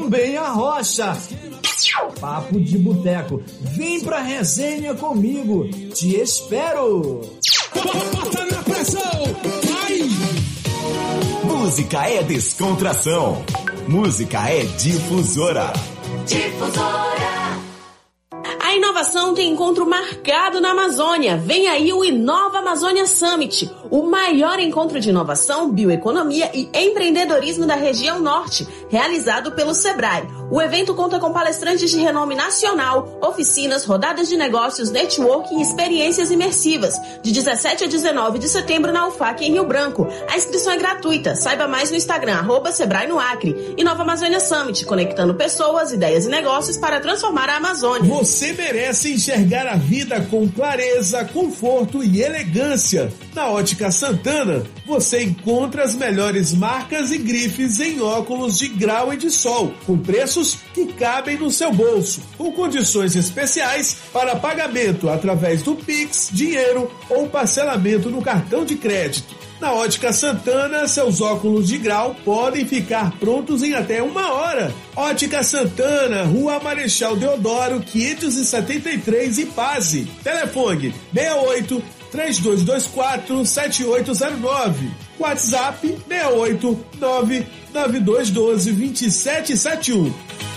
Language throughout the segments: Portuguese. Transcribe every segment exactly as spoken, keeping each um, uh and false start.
também a rocha. Papo de boteco. Vem pra resenha comigo. Te espero. Bota na pressão. Vai. Música é descontração. Música é difusora. Difusora. A inovação tem encontro marcado na Amazônia. Vem aí o Inova Amazônia Summit, o maior encontro de inovação, bioeconomia e empreendedorismo da região norte, realizado pelo Sebrae. O evento conta com palestrantes de renome nacional, oficinas, rodadas de negócios, networking e experiências imersivas, de dezessete a dezenove de setembro na U F A C em Rio Branco. A inscrição é gratuita. Saiba mais no Instagram, arroba Sebrae no Acre. Inova Amazônia Summit, conectando pessoas, ideias e negócios para transformar a Amazônia. Você merece enxergar a vida com clareza, conforto e elegância. Na Ótica Santana, você encontra as melhores marcas e grifes em óculos de grau e de sol, com preços que cabem no seu bolso, com condições especiais para pagamento através do Pix, dinheiro ou parcelamento no cartão de crédito. Na Ótica Santana, seus óculos de grau podem ficar prontos em até uma hora. Ótica Santana, Rua Marechal Deodoro, quinhentos e setenta e três, Ipase. Telefone seis oito, três dois dois quatro, sete oito zero nove. WhatsApp seis oito, nove nove dois um dois, dois sete sete um.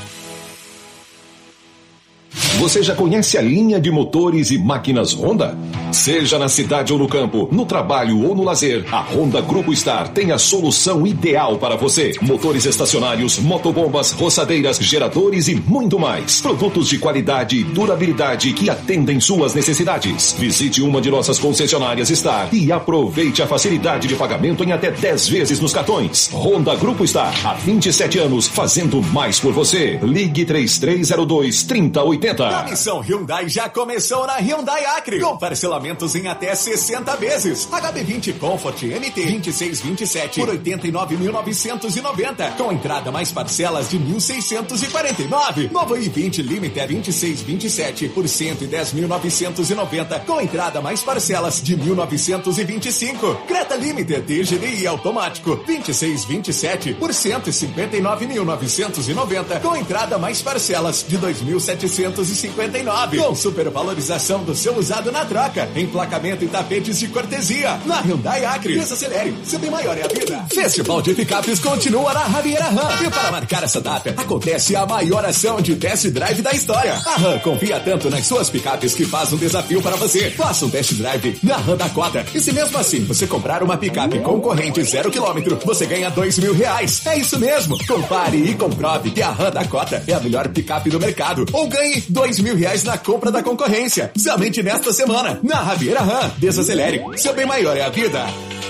Você já conhece a linha de motores e máquinas Honda? Seja na cidade ou no campo, no trabalho ou no lazer, a Honda Grupo Star tem a solução ideal para você. Motores estacionários, motobombas, roçadeiras, geradores e muito mais. Produtos de qualidade e durabilidade que atendem suas necessidades. Visite uma de nossas concessionárias Star e aproveite a facilidade de pagamento em até dez vezes nos cartões. Honda Grupo Star, há vinte e sete anos, fazendo mais por você. Ligue três três zero dois, três zero oito zero. A missão Hyundai já começou na Hyundai Acre, com parcelamentos em até sessenta vezes. H B vinte Comfort M T vinte e seis vinte e sete por oitenta e nove mil novecentos e noventa, com entrada mais parcelas de mil seiscentos e quarenta e nove. Novo i vinte Limited vinte e seis vinte e sete por cento e dez mil novecentos e noventa, com entrada mais parcelas de mil novecentos e vinte e cinco. Creta Limited T G D I automático vinte e seis vinte e sete por cento e cinquenta e nove mil novecentos e noventa, com entrada mais parcelas de dois mil setecentos e cinquenta e nove, com supervalorização do seu usado na troca, emplacamento e tapetes de cortesia. Na Hyundai Acre, desacelere, seu bem maior é a vida. Festival de Picapes continua na Javiera Ram, e para marcar essa data, acontece a maior ação de test drive da história. A Ram confia tanto nas suas picapes que faz um desafio para você. Faça um test drive na Ram Dakota, e se mesmo assim você comprar uma picape concorrente zero quilômetro, você ganha dois mil reais. É isso mesmo, compare e comprove que a Ram Dakota é a melhor picape do mercado, ou ganhe dois mil reais na compra da concorrência. Somente nesta semana, na Javiera Ram. Desacelere, seu bem maior é a vida.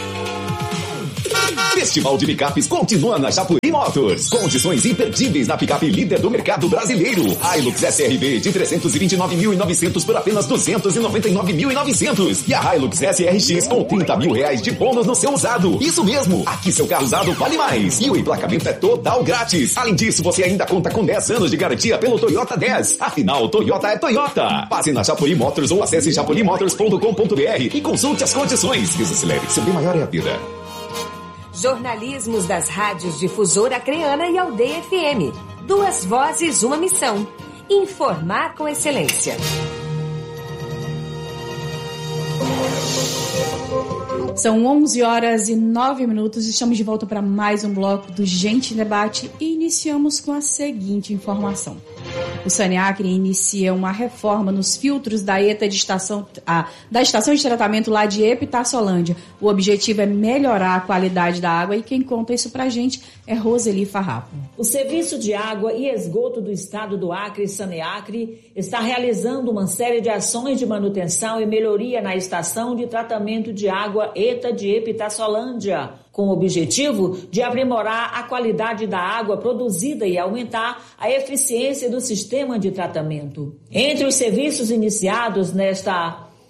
Festival de Picapes continua na Chapuri Motors. Condições imperdíveis na picape líder do mercado brasileiro. Hilux S R V de trezentos e vinte e nove mil e novecentos por apenas duzentos e noventa e nove mil e novecentos. E a Hilux S R X com trinta mil reais de bônus no seu usado. Isso mesmo, aqui seu carro usado vale mais. E o emplacamento é total grátis. Além disso, você ainda conta com dez anos de garantia pelo Toyota dez. Afinal, Toyota é Toyota. Passe na Chapuri Motors ou acesse chapuri motors ponto com ponto b r e consulte as condições. Desacelere, seu bem maior é a vida. Jornalismos das rádios Difusora Acreana e Aldeia F M. Duas vozes, uma missão. Informar com excelência. São onze horas e nove minutos. Estamos de volta para mais um bloco do Gente em Debate e iniciamos com a seguinte informação. O Saneacre inicia uma reforma nos filtros da ETA de estação, a, da estação de tratamento lá de Epitáciolândia. O objetivo é melhorar a qualidade da água e quem conta isso pra gente é Roseli Farrapo. O Serviço de Água e Esgoto do Estado do Acre, Saneacre, está realizando uma série de ações de manutenção e melhoria na estação de tratamento de água ETA de Epitáciolândia, com o objetivo de aprimorar a qualidade da água produzida e aumentar a eficiência do sistema de tratamento. Entre os serviços iniciados nesta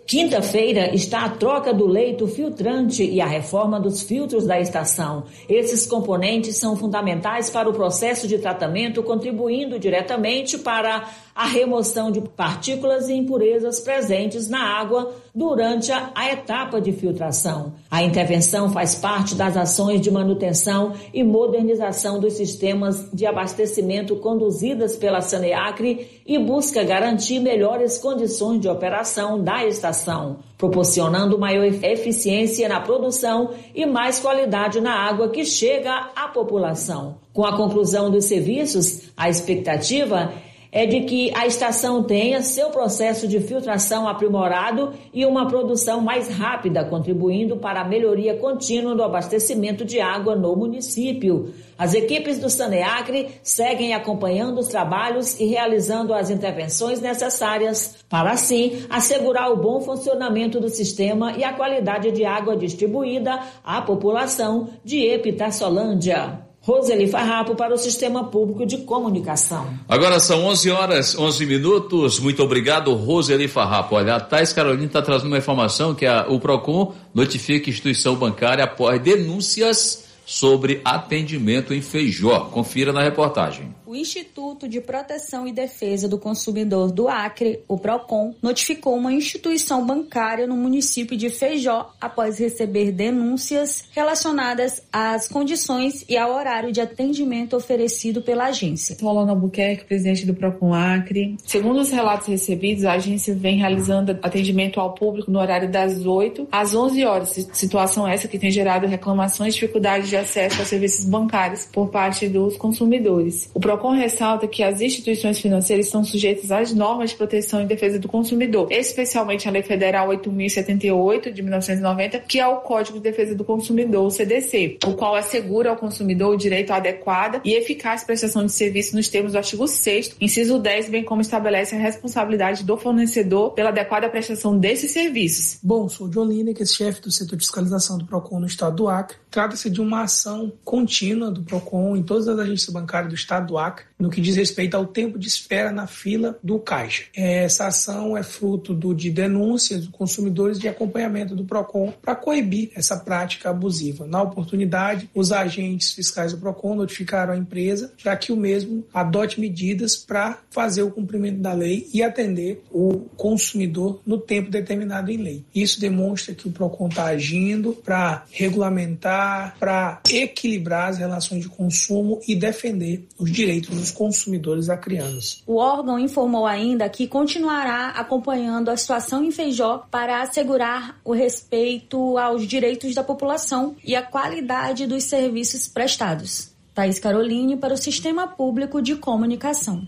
Quinta-feira está a troca do leito filtrante e a reforma dos filtros da estação. Esses componentes são fundamentais para o processo de tratamento, contribuindo diretamente para a remoção de partículas e impurezas presentes na água durante a, a etapa de filtração. A intervenção faz parte das ações de manutenção e modernização dos sistemas de abastecimento conduzidas pela Saneacre e busca garantir melhores condições de operação da estação, proporcionando maior eficiência na produção e mais qualidade na água que chega à população. Com a conclusão dos serviços, a expectativa é de que a estação tenha seu processo de filtração aprimorado e uma produção mais rápida, contribuindo para a melhoria contínua do abastecimento de água no município. As equipes do Saneacre seguem acompanhando os trabalhos e realizando as intervenções necessárias para, assim, assegurar o bom funcionamento do sistema e a qualidade de água distribuída à população de Epitassolândia. Roseli Farrapo para o Sistema Público de Comunicação. Agora são onze horas, onze minutos. Muito obrigado, Roseli Farrapo. Olha, a Thais Carolina está trazendo uma informação que a, o PROCON notifica a instituição bancária após denúncias sobre atendimento em Feijó. Confira na reportagem. O Instituto de Proteção e Defesa do Consumidor do Acre, o PROCON, notificou uma instituição bancária no município de Feijó após receber denúncias relacionadas às condições e ao horário de atendimento oferecido pela agência. Rolando Albuquerque, presidente do PROCON Acre. Segundo os relatos recebidos, a agência vem realizando atendimento ao público no horário das oito às onze horas. Situação essa que tem gerado reclamações e dificuldades de acesso a serviços bancários por parte dos consumidores. O PROCON ressalta que as instituições financeiras estão sujeitas às normas de proteção e defesa do consumidor, especialmente a Lei Federal oito mil e setenta e oito, de mil novecentos e noventa, que é o Código de Defesa do Consumidor, o C D C, o qual assegura ao consumidor o direito à adequada e eficaz prestação de serviço nos termos do artigo sexto, inciso dez, bem como estabelece a responsabilidade do fornecedor pela adequada prestação desses serviços. Bom, sou o John Lineker, chefe do setor de fiscalização do PROCON no estado do Acre. Trata-se de uma ação contínua do PROCON em todas as agências bancárias do estado do Acre, no que diz respeito ao tempo de espera na fila do caixa. Essa ação é fruto do, de denúncias de consumidores de acompanhamento do PROCON para coibir essa prática abusiva. Na oportunidade, os agentes fiscais do PROCON notificaram a empresa para que o mesmo adote medidas para fazer o cumprimento da lei e atender o consumidor no tempo determinado em lei. Isso demonstra que o PROCON está agindo para regulamentar, para equilibrar as relações de consumo e defender os direitos dos consumidores acreanos. O órgão informou ainda que continuará acompanhando a situação em Feijó para assegurar o respeito aos direitos da população e a qualidade dos serviços prestados. Thais Caroline para o Sistema Público de Comunicação.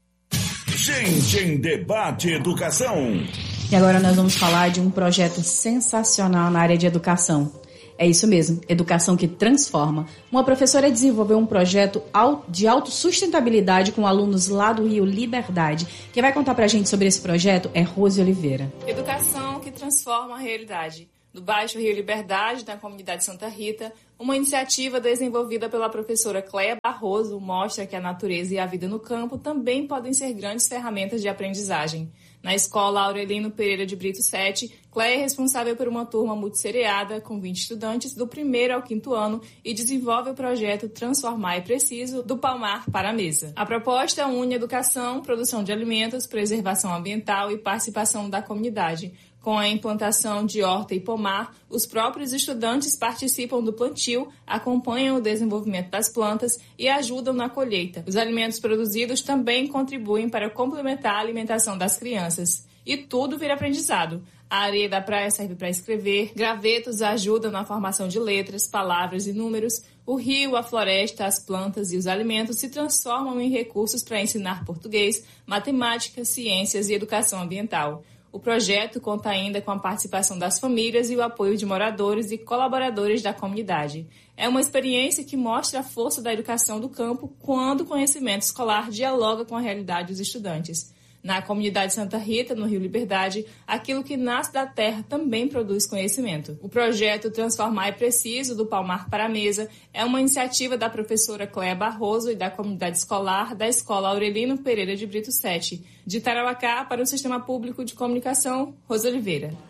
Gente em Debate Educação. E agora nós vamos falar de um projeto sensacional na área de educação. É isso mesmo, educação que transforma. Uma professora desenvolveu um projeto de autossustentabilidade com alunos lá do Rio Liberdade. Quem vai contar pra gente sobre esse projeto é Rose Oliveira. Educação que transforma a realidade. Do Baixo Rio Liberdade, da comunidade Santa Rita, uma iniciativa desenvolvida pela professora Cléia Barroso mostra que a natureza e a vida no campo também podem ser grandes ferramentas de aprendizagem. Na escola Aurelino Pereira de Brito sete, Cléia é responsável por uma turma multisseriada com vinte estudantes do primeiro ao quinto ano e desenvolve o projeto Transformar é Preciso, do Palmar para a Mesa. A proposta une educação, produção de alimentos, preservação ambiental e participação da comunidade. Com a implantação de horta e pomar, os próprios estudantes participam do plantio, acompanham o desenvolvimento das plantas e ajudam na colheita. Os alimentos produzidos também contribuem para complementar a alimentação das crianças. E tudo vira aprendizado. A areia da praia serve para escrever, gravetos ajudam na formação de letras, palavras e números, o rio, a floresta, as plantas e os alimentos se transformam em recursos para ensinar português, matemática, ciências e educação ambiental. O projeto conta ainda com a participação das famílias e o apoio de moradores e colaboradores da comunidade. É uma experiência que mostra a força da educação do campo quando o conhecimento escolar dialoga com a realidade dos estudantes. Na comunidade Santa Rita, no Rio Liberdade, aquilo que nasce da terra também produz conhecimento. O projeto Transformar é Preciso, do Palmar para a Mesa, é uma iniciativa da professora Cléia Barroso e da comunidade escolar da Escola Aurelino Pereira de Brito sete. De Tarauacá, para o Sistema Público de Comunicação, Rose Oliveira.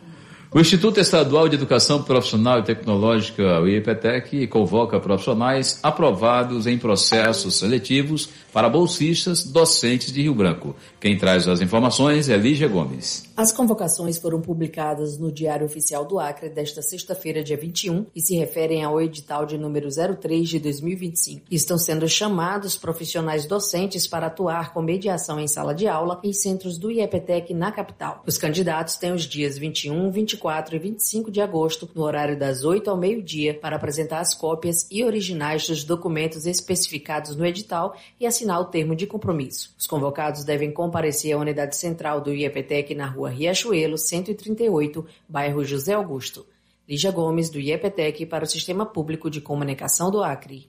O Instituto Estadual de Educação Profissional e Tecnológica, o I E P E T E C, convoca profissionais aprovados em processos seletivos para bolsistas docentes de Rio Branco. Quem traz as informações é Lígia Gomes. As convocações foram publicadas no Diário Oficial do Acre desta sexta-feira, dia vinte e um, e se referem ao edital de número zero três de dois mil e vinte e cinco. Estão sendo chamados profissionais docentes para atuar com mediação em sala de aula em centros do I E P E T E C na capital. Os candidatos têm os dias vinte e um, vinte e quatro e vinte e cinco de agosto, no horário das oito ao meio-dia, para apresentar as cópias e originais dos documentos especificados no edital e assinar o termo de compromisso. Os convocados devem comparecer à unidade central do I E P E T E C na rua Riachuelo, cento e trinta e oito, bairro José Augusto. Lígia Gomes, do I E P E T E C, para o Sistema Público de Comunicação do Acre.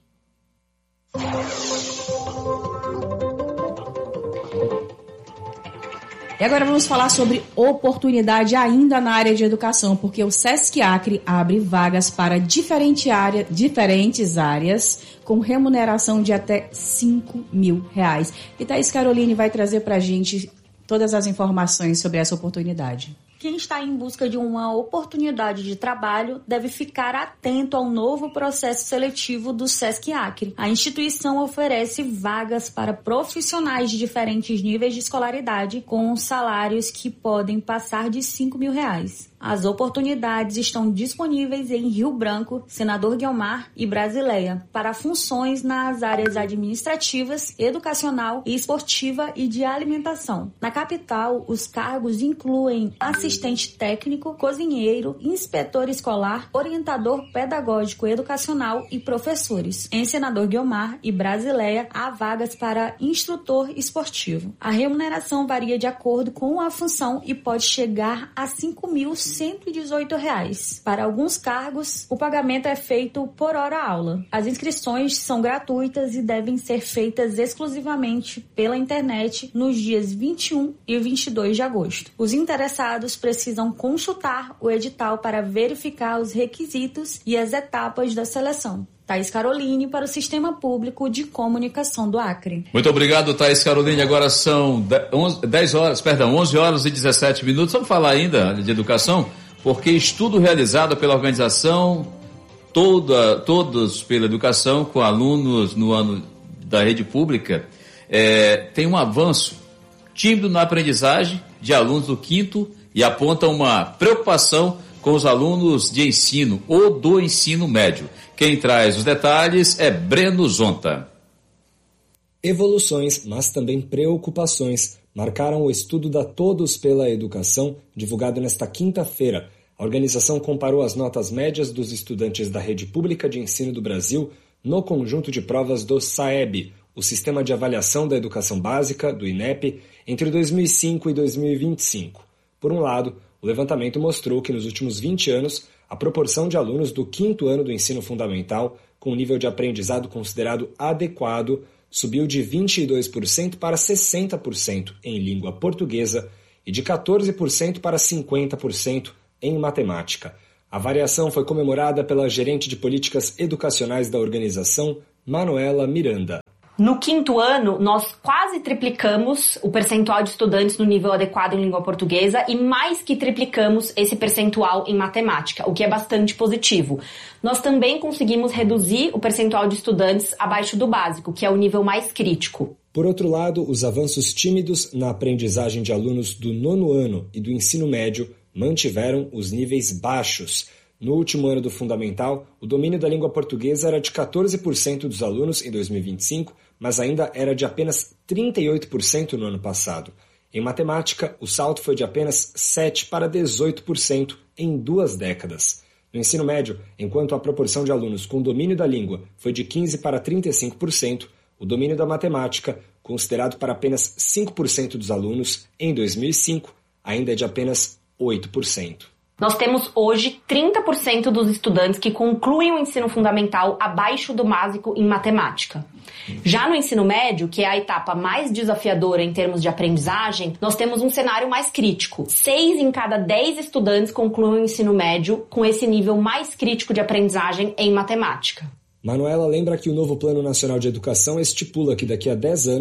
E agora vamos falar sobre oportunidade ainda na área de educação, porque o Sesc Acre abre vagas para diferente área, diferentes áreas com remuneração de até cinco mil reais. E Thaís Caroline vai trazer para a gente todas as informações sobre essa oportunidade. Quem está em busca de uma oportunidade de trabalho deve ficar atento ao novo processo seletivo do Sesc Acre. A instituição oferece vagas para profissionais de diferentes níveis de escolaridade com salários que podem passar de cinco mil reais. As oportunidades estão disponíveis em Rio Branco, Senador Guiomar e Brasileia, para funções nas áreas administrativas, educacional, esportiva e de alimentação. Na capital, os cargos incluem assistente técnico, cozinheiro, inspetor escolar, orientador pedagógico educacional e professores. Em Senador Guiomar e Brasileia, há vagas para instrutor esportivo. A remuneração varia de acordo com a função e pode chegar a cinco mil cento e dezoito reais. Para alguns cargos, o pagamento é feito por hora-aula. As inscrições são gratuitas e devem ser feitas exclusivamente pela internet nos dias vinte e um e vinte e dois de agosto. Os interessados precisam consultar o edital para verificar os requisitos e as etapas da seleção. Thaís Caroline, para o Sistema Público de Comunicação do Acre. Muito obrigado, Thaís Caroline. Agora são dez horas, perdão, onze horas e dezessete minutos. Vamos falar ainda de educação, porque estudo realizado pela organização toda, Todos pela Educação, com alunos no ano da rede pública, é, tem um avanço tímido na aprendizagem de alunos do quinto e aponta uma preocupação com os alunos de ensino ou do ensino médio. Quem traz os detalhes é Breno Zonta. Evoluções, mas também preocupações, marcaram o estudo da Todos pela Educação, divulgado nesta quinta-feira. A organização comparou as notas médias dos estudantes da rede pública de ensino do Brasil no conjunto de provas do SAEB, o Sistema de Avaliação da Educação Básica, do INEP, entre dois mil e cinco e dois mil e vinte e cinco. Por um lado, o levantamento mostrou que nos últimos vinte anos, a proporção de alunos do quinto ano do ensino fundamental com nível de aprendizado considerado adequado subiu de vinte e dois por cento para sessenta por cento em língua portuguesa e de quatorze por cento para cinquenta por cento em matemática. A variação foi comemorada pela gerente de políticas educacionais da organização, Manuela Miranda. No quinto ano, nós quase triplicamos o percentual de estudantes no nível adequado em língua portuguesa e mais que triplicamos esse percentual em matemática, o que é bastante positivo. Nós também conseguimos reduzir o percentual de estudantes abaixo do básico, que é o nível mais crítico. Por outro lado, os avanços tímidos na aprendizagem de alunos do nono ano e do ensino médio mantiveram os níveis baixos. No último ano do fundamental, o domínio da língua portuguesa era de quatorze por cento dos alunos em dois mil e vinte e cinco, mas ainda era de apenas trinta e oito por cento no ano passado. Em matemática, o salto foi de apenas sete para dezoito por cento em duas décadas. No ensino médio, enquanto a proporção de alunos com domínio da língua foi de quinze para trinta e cinco por cento, o domínio da matemática, considerado para apenas cinco por cento dos alunos em dois mil e cinco, ainda é de apenas oito por cento. Nós temos hoje trinta por cento dos estudantes que concluem o ensino fundamental abaixo do básico em matemática. Já no ensino médio, que é a etapa mais desafiadora em termos de aprendizagem, nós temos um cenário mais crítico. Seis em cada dez estudantes concluem o ensino médio com esse nível mais crítico de aprendizagem em matemática. Manuela lembra que o novo Plano Nacional de Educação estipula que daqui a dez anos o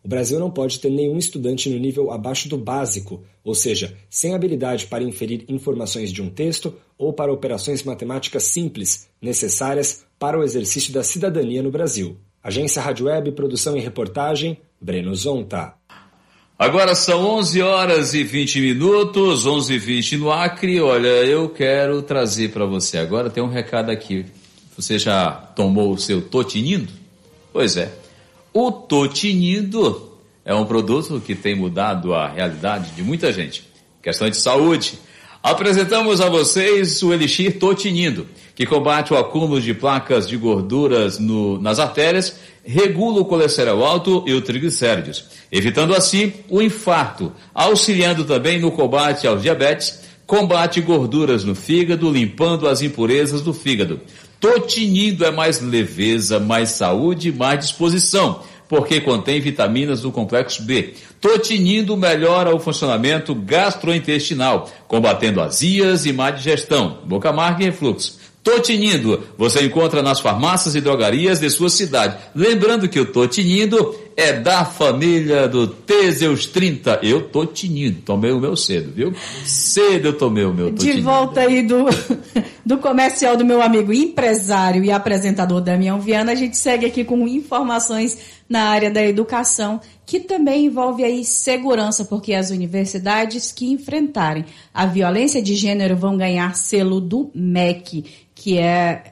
O Brasil não pode ter nenhum estudante no nível abaixo do básico, ou seja, sem habilidade para inferir informações de um texto ou para operações matemáticas simples, necessárias para o exercício da cidadania no Brasil. Agência Rádio Web, produção e reportagem, Breno Zonta. Agora são onze horas e vinte minutos, onze e vinte no Acre. Olha, eu quero trazer para você agora, tem um recado aqui. Você já tomou o seu Totinindo? Pois é. O Totinindo é um produto que tem mudado a realidade de muita gente. Questão de saúde. Apresentamos a vocês o Elixir Totinindo, que combate o acúmulo de placas de gorduras no, nas artérias, regula o colesterol alto e o triglicéridos, evitando assim o infarto, auxiliando também no combate ao diabetes, combate gorduras no fígado, limpando as impurezas do fígado. Totinindo é mais leveza, mais saúde, mais disposição, porque contém vitaminas do complexo B. Totinindo melhora o funcionamento gastrointestinal, combatendo azias e má digestão, boca amarga e refluxo. Totinindo você encontra nas farmácias e drogarias de sua cidade. Lembrando que o Totinindo é da família do Teseus trinta. Eu Totinindo, tomei o meu cedo, viu? Cedo eu tomei o meu Totinindo. De volta aí do, do comercial do meu amigo empresário e apresentador Damião Viana, a gente segue aqui com informações na área da educação, que também envolve aí segurança, porque as universidades que enfrentarem a violência de gênero vão ganhar selo do M E C, que é,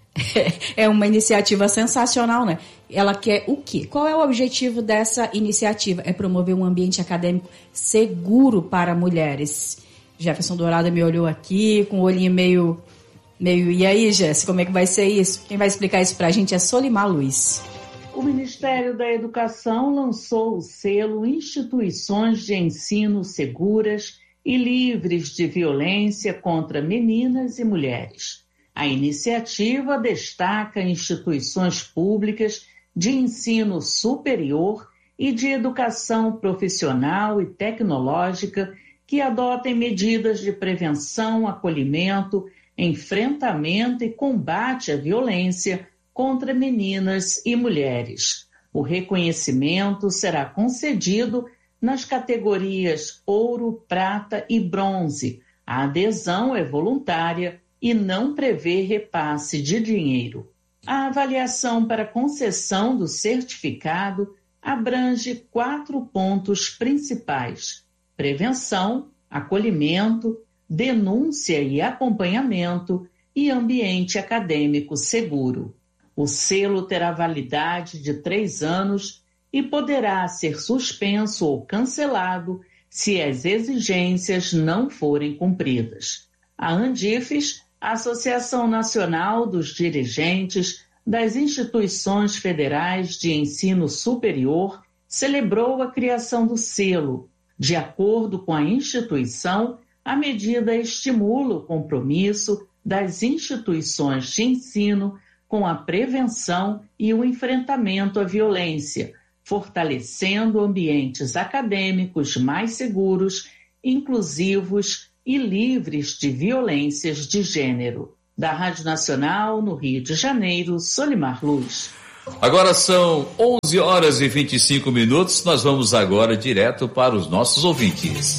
é uma iniciativa sensacional, né? Ela quer o quê? Qual é o objetivo dessa iniciativa? É promover um ambiente acadêmico seguro para mulheres. Jefferson Dourado me olhou aqui com o olhinho meio... meio e aí, Jéssica, como é que vai ser isso? Quem vai explicar isso pra gente é Solimar Luiz. O Ministério da Educação lançou o selo Instituições de Ensino Seguras e Livres de Violência contra Meninas e Mulheres. A iniciativa destaca instituições públicas de ensino superior e de educação profissional e tecnológica que adotem medidas de prevenção, acolhimento, enfrentamento e combate à violência contra meninas e mulheres. O reconhecimento será concedido nas categorias ouro, prata e bronze. A adesão é voluntária e não prevê repasse de dinheiro. A avaliação para concessão do certificado abrange quatro pontos principais: prevenção, acolhimento, denúncia e acompanhamento e ambiente acadêmico seguro. O selo terá validade de três anos e poderá ser suspenso ou cancelado se as exigências não forem cumpridas. A Andifes, a Associação Nacional dos Dirigentes das Instituições Federais de Ensino Superior, celebrou a criação do selo. De acordo com a instituição, a medida estimula o compromisso das instituições de ensino com a prevenção e o enfrentamento à violência, fortalecendo ambientes acadêmicos mais seguros, inclusivos e livres de violências de gênero. Da Rádio Nacional, no Rio de Janeiro, Solimar Luz. Agora são onze horas e vinte e cinco minutos, nós vamos agora direto para os nossos ouvintes.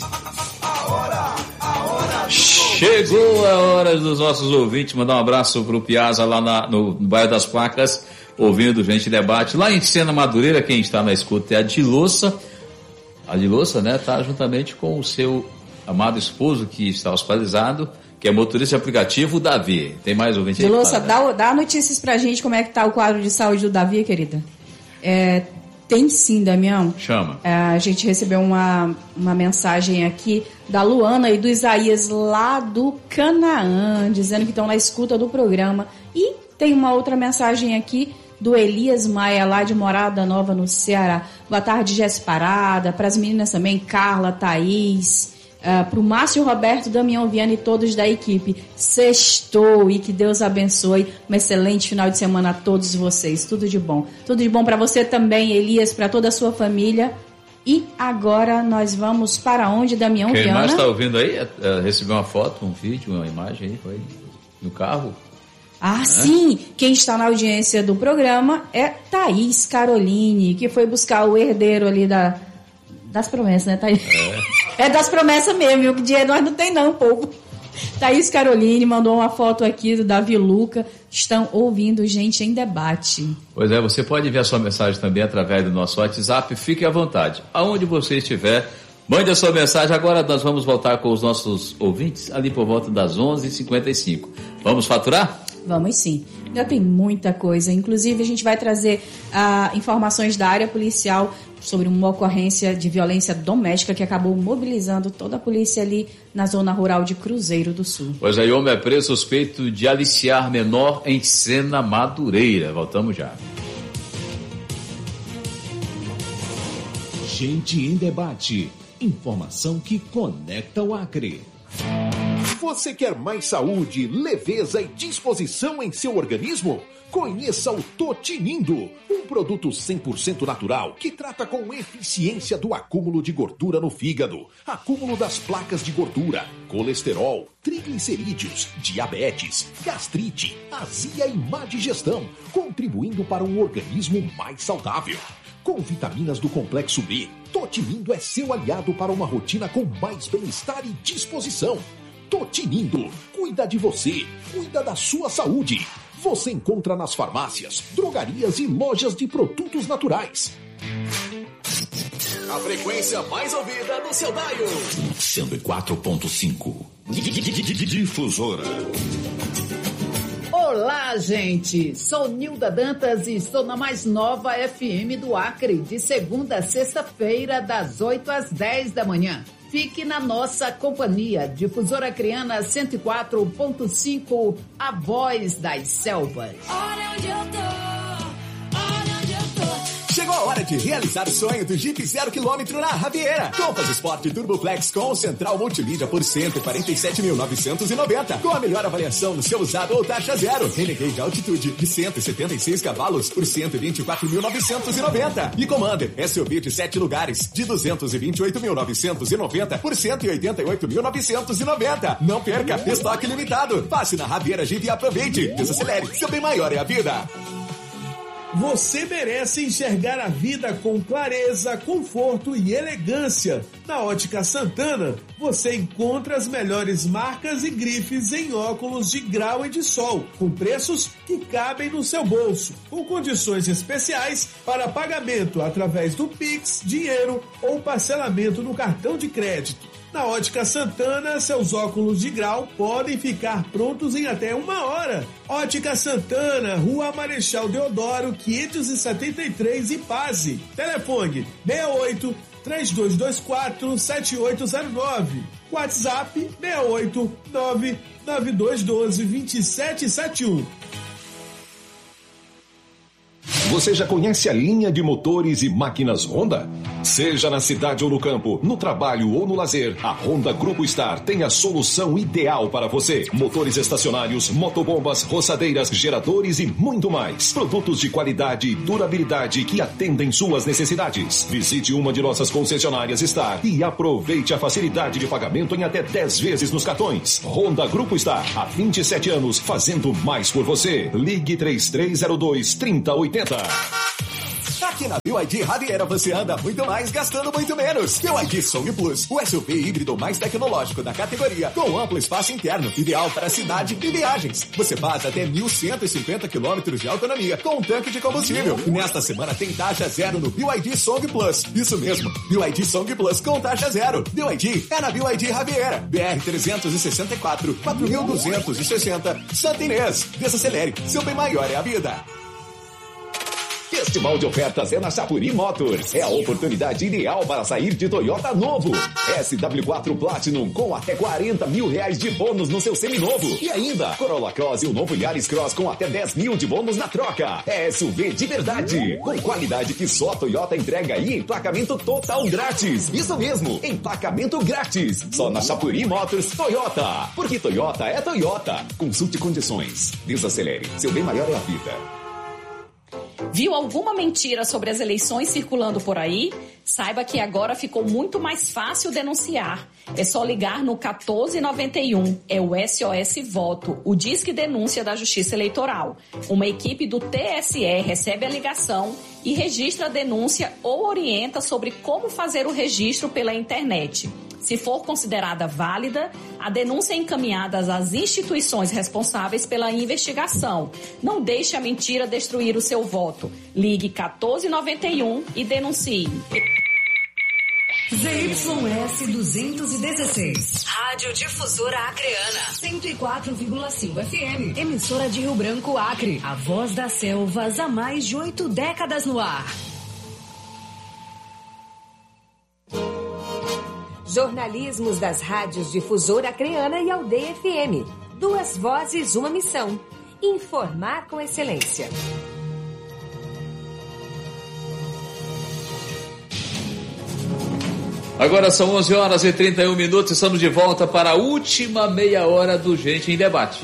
Chegou a hora dos nossos ouvintes, mandar um abraço pro Piazza lá na, no, no bairro das Placas, ouvindo Gente Debate. Lá em Sena Madureira, quem está na escuta é a Dilossa. A Dilossa, né, tá juntamente com o seu amado esposo que está hospitalizado, que é motorista de aplicativo, o Davi. Tem mais ouvinte aí? Dilossa, dá, dá notícias pra gente como é que tá o quadro de saúde do Davi, querida. É... Tem sim, Damião. Chama. É, a gente recebeu uma, uma mensagem aqui da Luana e do Isaías lá do Canaã, dizendo que estão na escuta do programa. E tem uma outra mensagem aqui do Elias Maia, lá de Morada Nova, no Ceará. Boa tarde, Jéssica Parada. Para as meninas também, Carla, Thaís. Uh, para o Márcio Roberto, Damião Viana e todos da equipe. Sextou e que Deus abençoe. Um excelente final de semana a todos vocês. Tudo de bom. Tudo de bom para você também, Elias, para toda a sua família. E agora nós vamos para onde, Damião Quem Viana? mais está ouvindo aí? É, é, recebeu uma foto, um vídeo, uma imagem aí, foi no carro? Ah, sim! Quem está na audiência do programa é Thaís Caroline, que foi buscar o herdeiro ali da, das promessas, né, Thaís? É, é das promessas mesmo, o dinheiro nós não tem não, povo. Thaís Caroline mandou uma foto aqui do Davi Luca. Estão ouvindo Gente em Debate. Pois é, você pode enviar sua mensagem também através do nosso WhatsApp. Fique à vontade. Aonde você estiver, mande a sua mensagem. Agora nós vamos voltar com os nossos ouvintes ali por volta das onze e cinquenta e cinco. Vamos faturar? Vamos sim. Ainda tem muita coisa. Inclusive, a gente vai trazer ah, informações da área policial sobre uma ocorrência de violência doméstica que acabou mobilizando toda a polícia ali na zona rural de Cruzeiro do Sul. Pois aí, homem é preso suspeito de aliciar menor em Sena Madureira. Voltamos já. Gente em Debate. Informação que conecta o Acre. Você quer mais saúde, leveza e disposição em seu organismo? Conheça o Totinindo, um produto cem por cento natural que trata com eficiência do acúmulo de gordura no fígado, acúmulo das placas de gordura, colesterol, triglicerídeos, diabetes, gastrite, azia e má digestão, contribuindo para um organismo mais saudável. Com vitaminas do complexo B, Totinindo é seu aliado para uma rotina com mais bem-estar e disposição. Totinindo, cuida de você, cuida da sua saúde. Você encontra nas farmácias, drogarias e lojas de produtos naturais. A frequência mais ouvida do seu bairro. cento e quatro ponto cinco. Difusora. Olá, gente! Sou Nilda Dantas e estou na mais nova F M do Acre, de segunda a sexta-feira, das oito às dez da manhã. Fique na nossa companhia, Difusora Acreana cento e quatro ponto cinco, a voz das selvas. Olha onde eu tô, olha onde eu tô. Chegou a hora de realizar o sonho do Jeep zero quilômetro na Raviera. Compass Sport Turboflex com central multimídia por cento e quarenta e sete mil novecentos e noventa. Com a melhor avaliação no seu usado ou taxa zero. Renegade Altitude de cento e setenta e seis cavalos por cento e vinte e quatro mil novecentos e noventa. E Commander S U V de sete lugares de duzentos e vinte e oito mil novecentos e noventa por cento e oitenta e oito mil novecentos e noventa. Não perca, estoque limitado. Passe na Raviera Jeep e aproveite. Desacelere, seu bem maior é a vida. Você merece enxergar a vida com clareza, conforto e elegância. Na Ótica Santana, você encontra as melhores marcas e grifes em óculos de grau e de sol, com preços que cabem no seu bolso, com condições especiais para pagamento através do Pix, dinheiro ou parcelamento no cartão de crédito. Na Ótica Santana, seus óculos de grau podem ficar prontos em até uma hora. Ótica Santana, Rua Marechal Deodoro, quinhentos e setenta e três, Ipaze. Telefone seis oito, três dois dois quatro, sete oito zero nove. WhatsApp seis oito, nove nove dois um dois, dois sete sete um. Você já conhece a linha de motores e máquinas Honda? Seja na cidade ou no campo, no trabalho ou no lazer, a Honda Grupo Star tem a solução ideal para você. Motores estacionários, motobombas, roçadeiras, geradores e muito mais. Produtos de qualidade e durabilidade que atendem suas necessidades. Visite uma de nossas concessionárias Star e aproveite a facilidade de pagamento em até dez vezes nos cartões. Honda Grupo Star, há vinte e sete anos, fazendo mais por você. Ligue três três zero dois, três zero oito zero. Aqui na B Y D Raviera você anda muito mais gastando muito menos. B Y D Song Plus, o S U V híbrido mais tecnológico da categoria, com amplo espaço interno, ideal para cidade e viagens. Você faz até mil cento e cinquenta quilômetros de autonomia com um tanque de combustível. E nesta semana tem taxa zero no B Y D Song Plus. Isso mesmo, B Y D Song Plus com taxa zero. B Y D é na B Y D Raviera. B R trezentos e sessenta e quatro, quatro mil duzentos e sessenta, Santa Inês. Desacelere, seu bem maior é a vida. Festival de ofertas é na Chapuri Motors. É a oportunidade ideal para sair de Toyota novo. S W quatro Platinum com até quarenta mil reais de bônus no seu seminovo. E ainda, Corolla Cross e o novo Yaris Cross com até dez mil de bônus na troca. É S U V de verdade, com qualidade que só a Toyota entrega e emplacamento total grátis. Isso mesmo, emplacamento grátis. Só na Chapuri Motors Toyota. Porque Toyota é Toyota. Consulte condições. Desacelere, seu bem maior é a vida. Viu alguma mentira sobre as eleições circulando por aí? Saiba que agora ficou muito mais fácil denunciar. É só ligar no quatorze noventa e um. É o S O S Voto, o Disque Denúncia da Justiça Eleitoral. Uma equipe do T S E recebe a ligação e registra a denúncia ou orienta sobre como fazer o registro pela internet. Se for considerada válida, a denúncia é encaminhada às instituições responsáveis pela investigação. Não deixe a mentira destruir o seu voto. Ligue quatorze noventa e um e denuncie. Z Y S duzentos e dezesseis. Rádio Difusora Acreana. cento e quatro vírgula cinco F M. Emissora de Rio Branco, Acre. A voz das selvas há mais de oito décadas no ar. Jornalismos das rádios Difusora Acreana e Aldeia F M. Duas vozes, uma missão. Informar com excelência. Agora são onze horas e trinta e um minutos, estamos de volta para a última meia hora do Gente em Debate.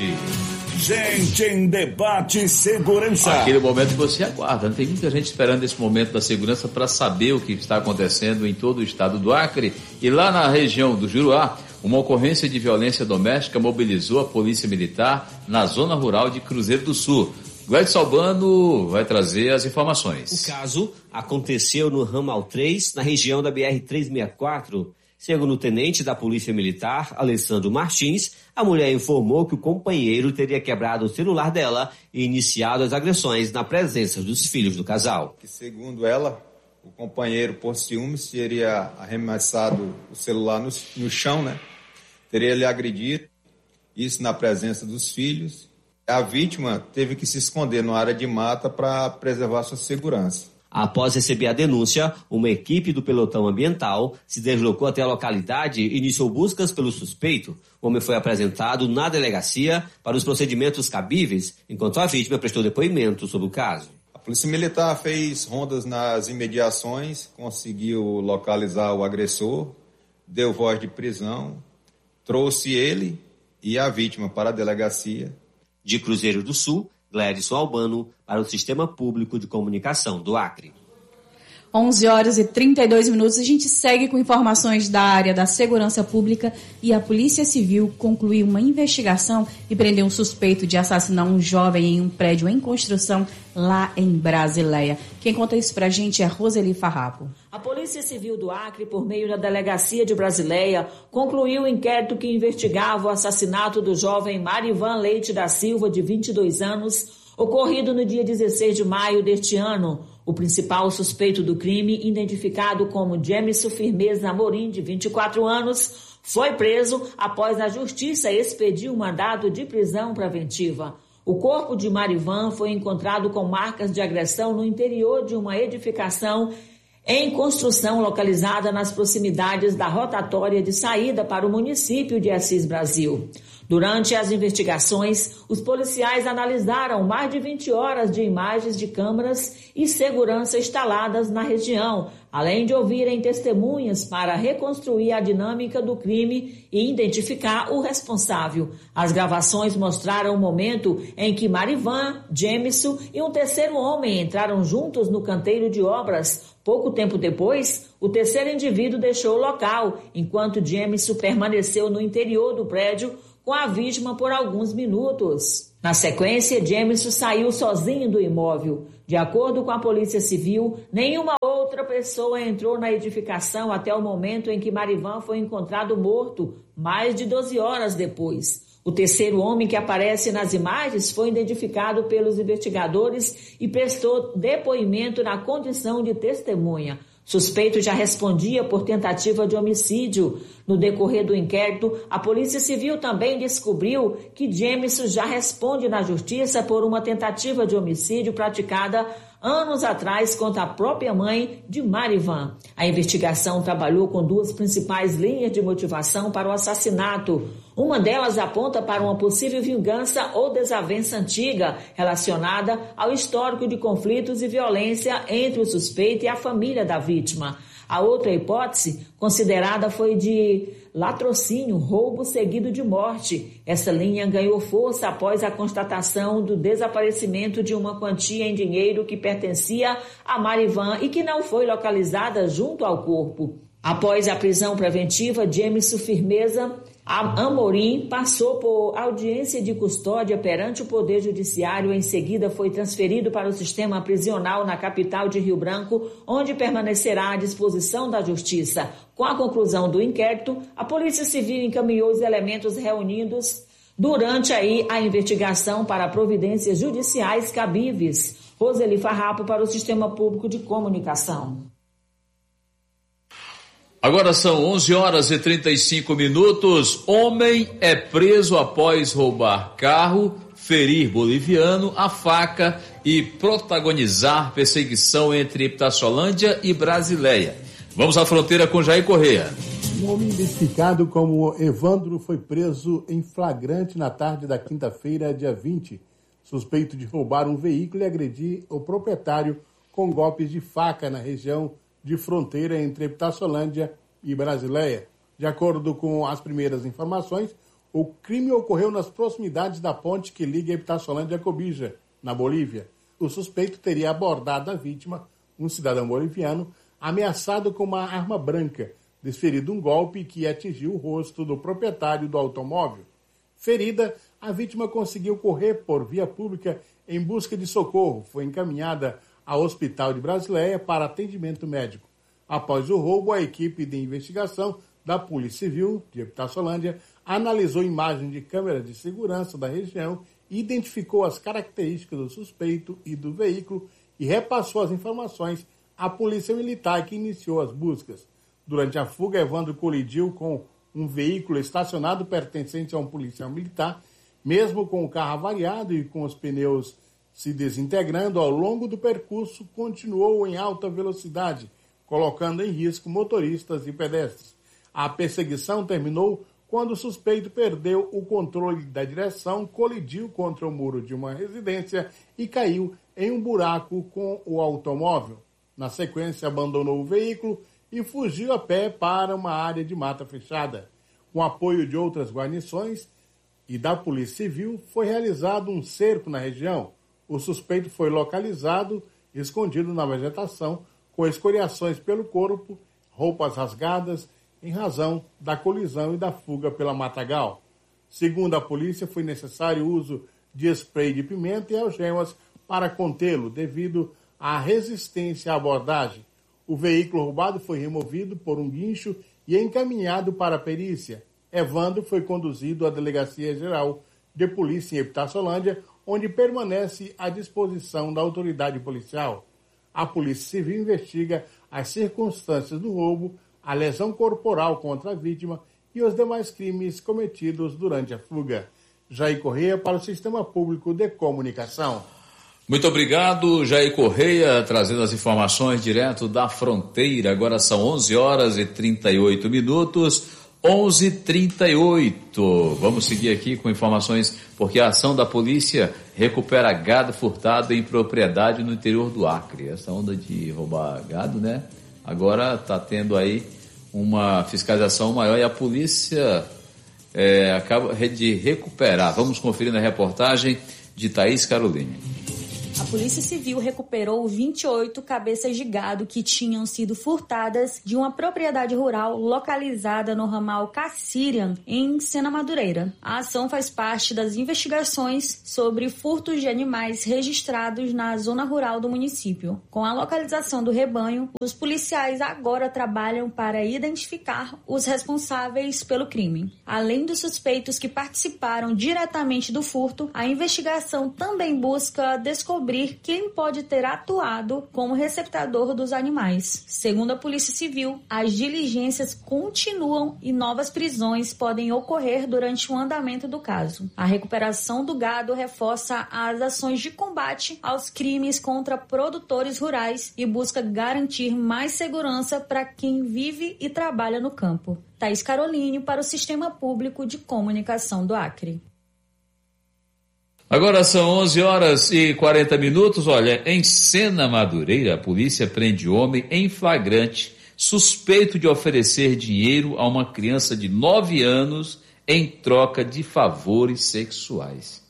Gente em Debate Segurança. Aquele momento que você aguarda. Tem muita gente esperando esse momento da segurança para saber o que está acontecendo em todo o estado do Acre. E lá na região do Juruá, uma ocorrência de violência doméstica mobilizou a Polícia Militar na zona rural de Cruzeiro do Sul. Gledson Albano vai trazer as informações. O caso aconteceu no ramal três, na região da B R trezentos e sessenta e quatro. Segundo o tenente da Polícia Militar, Alessandro Martins, a mulher informou que o companheiro teria quebrado o celular dela e iniciado as agressões na presença dos filhos do casal. Que, segundo ela, o companheiro, por ciúmes, teria arremessado o celular no, no chão, né? Teria lhe agredido, isso na presença dos filhos. A vítima teve que se esconder numa área de mata para preservar sua segurança. Após receber a denúncia, uma equipe do pelotão ambiental se deslocou até a localidade e iniciou buscas pelo suspeito. O homem foi apresentado na delegacia para os procedimentos cabíveis, enquanto a vítima prestou depoimento sobre o caso. A Polícia Militar fez rondas nas imediações, conseguiu localizar o agressor, deu voz de prisão, trouxe ele e a vítima para a delegacia. De Cruzeiro do Sul, Gledson Albano, para o Sistema Público de Comunicação do Acre. onze horas e trinta e dois minutos, a gente segue com informações da área da segurança pública e a Polícia Civil concluiu uma investigação e prendeu um suspeito de assassinar um jovem em um prédio em construção lá em Brasileia. Quem conta isso pra gente é Roseli Farrapo. A Polícia Civil do Acre, por meio da Delegacia de Brasileia, concluiu o inquérito que investigava o assassinato do jovem Marivan Leite da Silva, de vinte e dois anos, ocorrido no dia dezesseis de maio deste ano. O principal suspeito do crime, identificado como Jemison Firmeza Amorim, de vinte e quatro anos, foi preso após a Justiça expedir um mandado de prisão preventiva. O corpo de Marivan foi encontrado com marcas de agressão no interior de uma edificação em construção localizada nas proximidades da rotatória de saída para o município de Assis Brasil. Durante as investigações, os policiais analisaram mais de vinte horas de imagens de câmeras e segurança instaladas na região, além de ouvirem testemunhas para reconstruir a dinâmica do crime e identificar o responsável. As gravações mostraram o momento em que Marivan, Jemison e um terceiro homem entraram juntos no canteiro de obras. Pouco tempo depois, o terceiro indivíduo deixou o local, enquanto Jemison permaneceu no interior do prédio com a vítima por alguns minutos. Na sequência, Jemison saiu sozinho do imóvel. De acordo com a Polícia Civil, nenhuma outra pessoa entrou na edificação até o momento em que Marivan foi encontrado morto, mais de doze horas depois. O terceiro homem que aparece nas imagens foi identificado pelos investigadores e prestou depoimento na condição de testemunha. Suspeito já respondia por tentativa de homicídio. No decorrer do inquérito, a Polícia Civil também descobriu que Jemison já responde na Justiça por uma tentativa de homicídio praticada anos atrás contra a própria mãe de Marivan. A investigação trabalhou com duas principais linhas de motivação para o assassinato. Uma delas aponta para uma possível vingança ou desavença antiga relacionada ao histórico de conflitos e violência entre o suspeito e a família da vítima. A outra hipótese considerada foi de latrocínio, roubo seguido de morte. Essa linha ganhou força após a constatação do desaparecimento de uma quantia em dinheiro que pertencia a Marivan e que não foi localizada junto ao corpo. Após a prisão preventiva, Jameson Firmeza Amorim passou por audiência de custódia perante o Poder Judiciário. Em seguida, foi transferido para o sistema prisional na capital de Rio Branco, onde permanecerá à disposição da Justiça. Com a conclusão do inquérito, a Polícia Civil encaminhou os elementos reunidos durante aí a investigação para providências judiciais cabíveis. Roseli Farrapo para o Sistema Público de Comunicação. Agora são onze horas e trinta e cinco minutos. Homem é preso após roubar carro, ferir boliviano a faca e protagonizar perseguição entre Iptaçolândia e Brasileia. Vamos à fronteira com Jair Correia. Um homem identificado como Evandro foi preso em flagrante na tarde da quinta-feira, dia vinte, suspeito de roubar um veículo e agredir o proprietário com golpes de faca na região de fronteira entre Iptaçolândia e Brasileia. De acordo com as primeiras informações, o crime ocorreu nas proximidades da ponte que liga Iptaçolândia a Cobija, na Bolívia. O suspeito teria abordado a vítima, um cidadão boliviano, ameaçado com uma arma branca, desferido um golpe que atingiu o rosto do proprietário do automóvel. Ferida, a vítima conseguiu correr por via pública em busca de socorro. Foi encaminhada ao Hospital de Brasileia para atendimento médico. Após o roubo, a equipe de investigação da Polícia Civil de Iptaçolândia analisou imagens de câmeras de segurança da região, identificou as características do suspeito e do veículo e repassou as informações à Polícia Militar, que iniciou as buscas. Durante a fuga, Evandro colidiu com um veículo estacionado pertencente a um policial militar. Mesmo com o carro avariado e com os pneus se desintegrando ao longo do percurso, continuou em alta velocidade, colocando em risco motoristas e pedestres. A perseguição terminou quando o suspeito perdeu o controle da direção, colidiu contra o muro de uma residência e caiu em um buraco com o automóvel. Na sequência, abandonou o veículo e fugiu a pé para uma área de mata fechada. Com apoio de outras guarnições e da Polícia Civil, foi realizado um cerco na região. O suspeito foi localizado, escondido na vegetação, com escoriações pelo corpo, roupas rasgadas, em razão da colisão e da fuga pela matagal. Segundo a polícia, foi necessário o uso de spray de pimenta e algemas para contê-lo, devido à resistência à abordagem. O veículo roubado foi removido por um guincho e encaminhado para a perícia. Evandro foi conduzido à Delegacia Geral de Polícia em Iptaçolândia, onde permanece à disposição da autoridade policial. A Polícia Civil investiga as circunstâncias do roubo, a lesão corporal contra a vítima e os demais crimes cometidos durante a fuga. Jair Correia para o Sistema Público de Comunicação. Muito obrigado, Jair Correia, trazendo as informações direto da fronteira. Agora são onze horas e trinta e oito minutos. onze e trinta e oito. Vamos seguir aqui com informações, porque a ação da polícia recupera gado furtado em propriedade no interior do Acre. Essa onda de roubar gado, né? Agora está tendo aí uma fiscalização maior e a polícia é, acaba de recuperar. Vamos conferir na reportagem de Thaís Caroline. A Polícia Civil recuperou vinte e oito cabeças de gado que tinham sido furtadas de uma propriedade rural localizada no ramal Cassirian, em Sena Madureira. A ação faz parte das investigações sobre furtos de animais registrados na zona rural do município. Com a localização do rebanho, os policiais agora trabalham para identificar os responsáveis pelo crime. Além dos suspeitos que participaram diretamente do furto, a investigação também busca descobrir quem pode ter atuado como receptador dos animais. Segundo a Polícia Civil, as diligências continuam e novas prisões podem ocorrer durante o andamento do caso. A recuperação do gado reforça as ações de combate aos crimes contra produtores rurais e busca garantir mais segurança para quem vive e trabalha no campo. Thaís Caroline para o Sistema Público de Comunicação do Acre. Agora são onze horas e quarenta minutos. Olha, em Sena Madureira, a polícia prende homem em flagrante suspeito de oferecer dinheiro a uma criança de nove anos em troca de favores sexuais.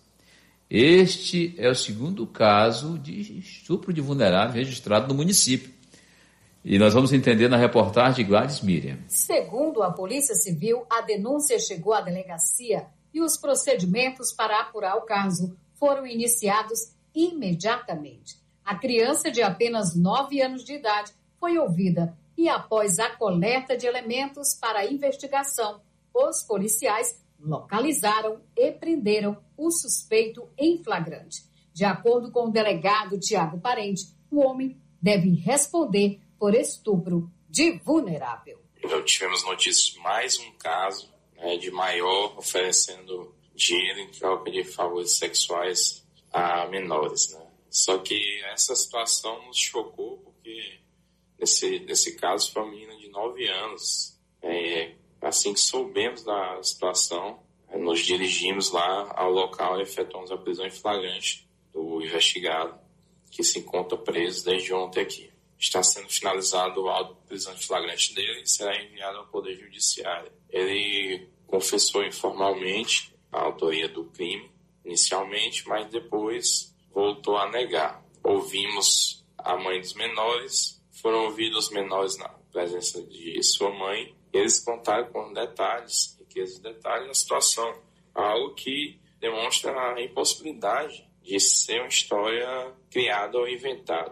Este é o segundo caso de estupro de vulnerável registrado no município. E nós vamos entender na reportagem de Gladys Miriam. Segundo a Polícia Civil, a denúncia chegou à delegacia e os procedimentos para apurar o caso foram iniciados imediatamente. A criança de apenas nove anos de idade foi ouvida e, após a coleta de elementos para a investigação, os policiais localizaram e prenderam o suspeito em flagrante. De acordo com o delegado Tiago Parente, o homem deve responder por estupro de vulnerável. Já tivemos notícias de mais um caso, né, de maior oferecendo dinheiro em troca de favores sexuais a menores, né? Só que essa situação nos chocou porque nesse, nesse caso foi uma menina de nove anos. É, assim que soubemos da situação, nos dirigimos lá ao local e efetuamos a prisão em flagrante do investigado, que se encontra preso desde ontem aqui. Está sendo finalizado o auto de prisão em flagrante dele e será enviado ao Poder Judiciário. Ele confessou informalmente a autoria do crime, inicialmente, mas depois voltou a negar. Ouvimos a mãe dos menores, foram ouvidos os menores na presença de sua mãe, e eles contaram com detalhes, riqueza de detalhes, a situação, algo que demonstra a impossibilidade de ser uma história criada ou inventada.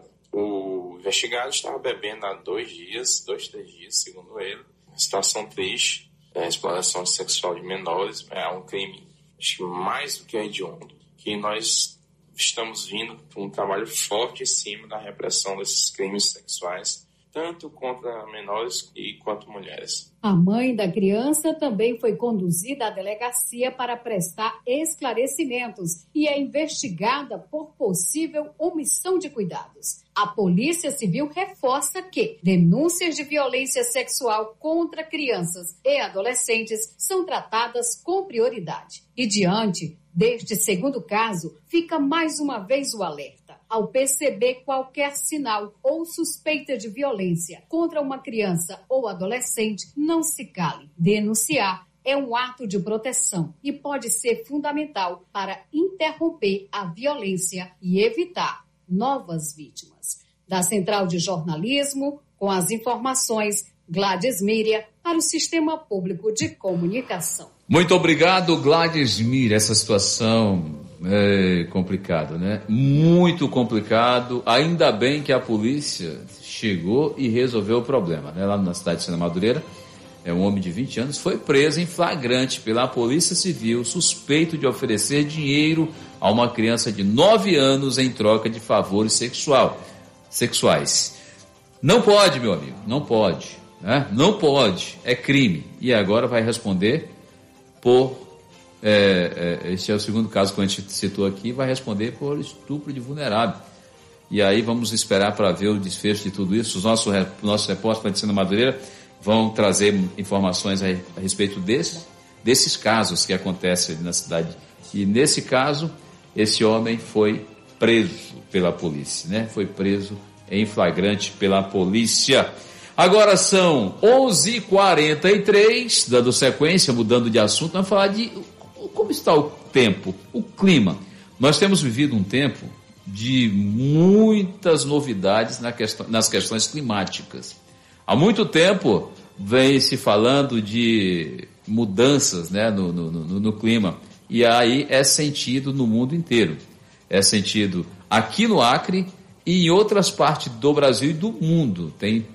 O investigado estava bebendo há dois dias, dois, três dias, segundo ele. Situação triste, a exploração sexual de menores é um crime, acho que mais do que hediondo, que nós estamos vindo para um trabalho forte em cima da repressão desses crimes sexuais, tanto contra menores e quanto mulheres. A mãe da criança também foi conduzida à delegacia para prestar esclarecimentos e é investigada por possível omissão de cuidados. A Polícia Civil reforça que denúncias de violência sexual contra crianças e adolescentes são tratadas com prioridade. E diante deste segundo caso, fica mais uma vez o alerta. Ao perceber qualquer sinal ou suspeita de violência contra uma criança ou adolescente, não se cale. Denunciar é um ato de proteção e pode ser fundamental para interromper a violência e evitar novas vítimas. Da Central de Jornalismo, com as informações, Gladys Miriam, para o Sistema Público de Comunicação. Muito obrigado, Gladys Miriam. Essa situação é complicada, né? Muito complicado. Ainda bem que a polícia chegou e resolveu o problema, né? Lá na cidade de Sena Madureira, é um homem de vinte anos, foi preso em flagrante pela Polícia Civil, suspeito de oferecer dinheiro a uma criança de nove anos em troca de favores sexual, sexuais. Não pode, meu amigo, não pode, né? Não pode, é crime. E agora vai responder por, é, é, este é o segundo caso que a gente citou aqui, vai responder por estupro de vulnerável. E aí vamos esperar para ver o desfecho de tudo isso. Os nossos, nossos repórteres de Sena Madureira vão trazer informações a, a respeito desses, desses casos que acontecem na cidade. E nesse caso, esse homem foi preso pela polícia, né? Foi preso em flagrante pela polícia. Agora são onze e quarenta e três, dando sequência, mudando de assunto, vamos falar de como está o tempo, o clima. Nós temos vivido um tempo de muitas novidades na questão, nas questões climáticas. Há muito tempo vem se falando de mudanças, né, no, no, no, no clima, e aí é sentido no mundo inteiro. É sentido aqui no Acre e em outras partes do Brasil e do mundo. Tem